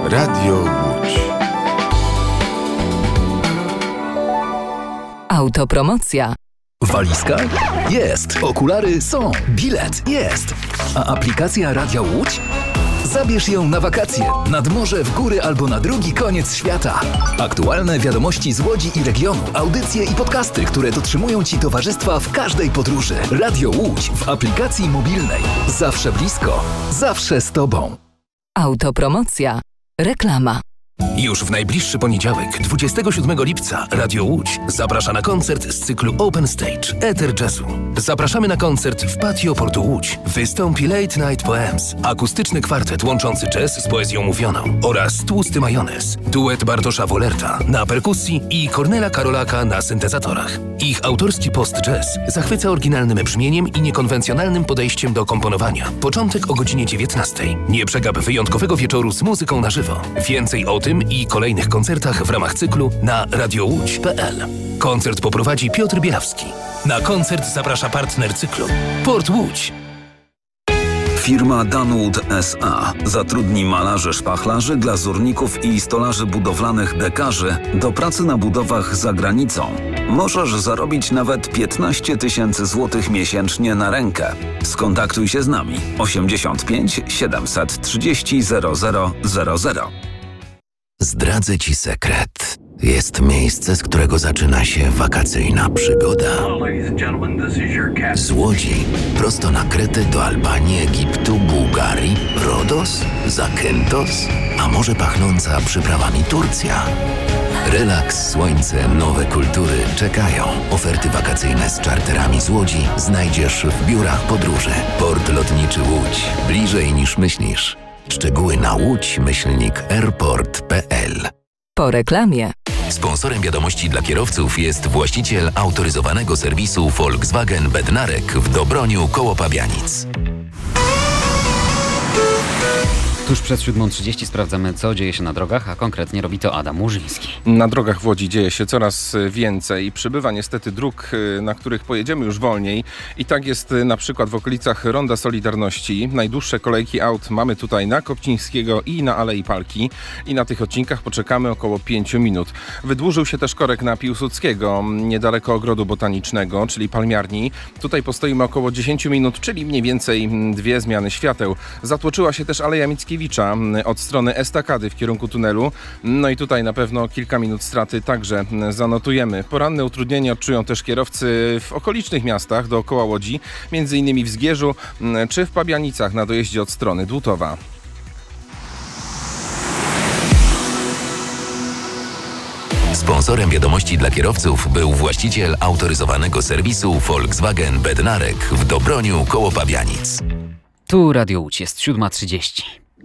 Radio Łódź. Autopromocja. Walizka? Jest. Okulary są. Bilet? Jest. A aplikacja Radia Łódź? Zabierz ją na wakacje, nad morze, w góry albo na drugi koniec świata. Aktualne wiadomości z Łodzi i regionu, audycje i podcasty, które dotrzymują Ci towarzystwa w każdej podróży. Radio Łódź w aplikacji mobilnej. Zawsze blisko, zawsze z Tobą. Autopromocja. Reklama. Już w najbliższy poniedziałek, 27 lipca, Radio Łódź zaprasza na koncert z cyklu Open Stage Ether Jazzu. Zapraszamy na koncert w Patio Portu Łódź. Wystąpi Late Night Poems, akustyczny kwartet łączący jazz z poezją mówioną oraz Tłusty Majonez, duet Bartosza Wolerta na perkusji i Kornela Karolaka na syntezatorach. Ich autorski post-jazz zachwyca oryginalnym brzmieniem i niekonwencjonalnym podejściem do komponowania. Początek o godzinie 19. Nie przegap wyjątkowego wieczoru z muzyką na żywo. Więcej o tym i kolejnych koncertach w ramach cyklu na radiołódź.pl. Koncert poprowadzi Piotr Bielawski. Na koncert zaprasza partner cyklu Port Łódź. Firma Danwood S.A. zatrudni malarzy, szpachlarzy, glazurników i stolarzy budowlanych dekarzy do pracy na budowach za granicą. Możesz zarobić nawet 15 000 złotych miesięcznie na rękę. Skontaktuj się z nami 85 730 0000. Zdradzę Ci sekret. Jest miejsce, z którego zaczyna się wakacyjna przygoda. Z Łodzi prosto na Kretę do Albanii, Egiptu, Bułgarii, Rodos, Zakynthos, a może pachnąca przyprawami Turcja. Relaks, słońce, nowe kultury czekają. Oferty wakacyjne z czarterami z Łodzi znajdziesz w biurach podróży. Port Lotniczy Łódź. Bliżej niż myślisz. Szczegóły na łódź-airport.pl. Po reklamie. Sponsorem wiadomości dla kierowców jest właściciel autoryzowanego serwisu Volkswagen Bednarek w Dobroniu koło Pabianic. Tuż przed 7:30 sprawdzamy, co dzieje się na drogach, a konkretnie robi to Adam Murzyński. Na drogach w Łodzi dzieje się coraz więcej. Przybywa niestety dróg, na których pojedziemy już wolniej. I tak jest na przykład w okolicach Ronda Solidarności. Najdłuższe kolejki aut mamy tutaj na Kopcińskiego i na Alei Palki. I na tych odcinkach poczekamy około 5 minut. Wydłużył się też korek na Piłsudskiego, niedaleko Ogrodu Botanicznego, czyli Palmiarni. Tutaj postoimy około 10 minut, czyli mniej więcej 2 zmiany świateł. Zatłoczyła się też Aleja Mickiewicza od strony Estakady w kierunku tunelu. No i tutaj na pewno kilka minut straty także zanotujemy. Poranne utrudnienia odczują też kierowcy w okolicznych miastach dookoła Łodzi, między innymi w Zgierzu czy w Pabianicach na dojeździe od strony Dłutowa. Sponsorem wiadomości dla kierowców był właściciel autoryzowanego serwisu Volkswagen Bednarek w Dobroniu koło Pabianic. Tu Radio Łódź, jest 7:30.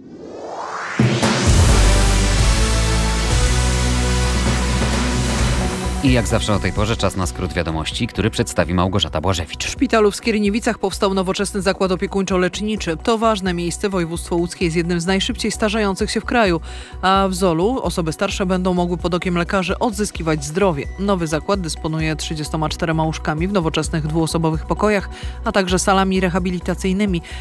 I jak zawsze o tej porze czas na skrót wiadomości, który przedstawi Małgorzata Błażewicz. W szpitalu w Skierniewicach powstał nowoczesny zakład opiekuńczo-leczniczy. To ważne miejsce. Województwo łódzkie jest jednym z najszybciej starzejących się w kraju. A w Zolu osoby starsze będą mogły pod okiem lekarzy odzyskiwać zdrowie. Nowy zakład dysponuje 34 łóżkami w nowoczesnych 2-osobowych pokojach, a także salami rehabilitacyjnymi.